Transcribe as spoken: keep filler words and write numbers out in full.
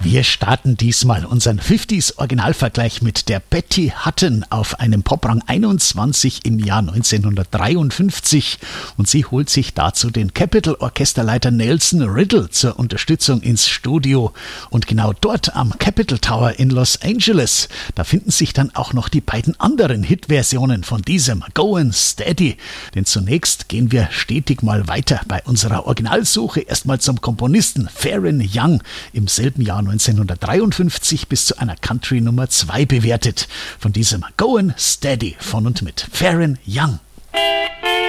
Wir starten diesmal unseren fünfziger Originalvergleich mit der Betty Hutton auf einem Poprang einundzwanzig im Jahr neunzehnhundertdreiundfünfzig und sie holt sich dazu den Capitol-Orchesterleiter Nelson Riddle zur Unterstützung ins Studio. Und genau dort am Capitol Tower in Los Angeles, da finden sich dann auch noch die beiden anderen Hitversionen von diesem Goin' Steady. Denn zunächst gehen wir stetig mal weiter bei unserer Originalsuche erstmal zum Komponisten Faron Young, im selben Jahr neunzehnhundertdreiundfünfzig bis zu einer Country Nummer zwei bewertet. Von diesem Goin' Steady von und mit Faron Young.